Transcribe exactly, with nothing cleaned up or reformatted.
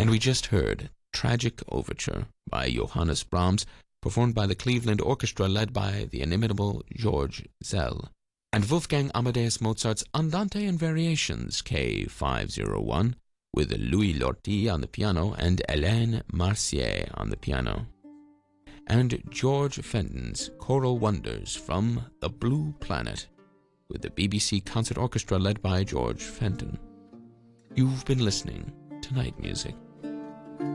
And we just heard Tragic Overture by Johannes Brahms, performed by the Cleveland Orchestra led by the inimitable George Szell, and Wolfgang Amadeus Mozart's Andante and Variations K five oh one with Louis Lorty on the piano and Hélène Marcier on the piano, and George Fenton's Choral Wonders from The Blue Planet with the B B C Concert Orchestra led by George Fenton. You've been listening to Night Music.